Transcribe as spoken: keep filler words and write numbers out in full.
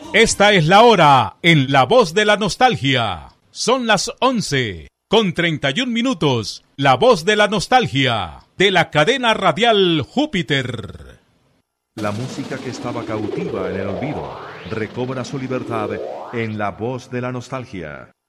Esta es la hora en La Voz de la Nostalgia. Son las once con treinta y un minutos. La Voz de la Nostalgia de la cadena radial Júpiter. La música que estaba cautiva en el olvido recobra su libertad en La Voz de la Nostalgia.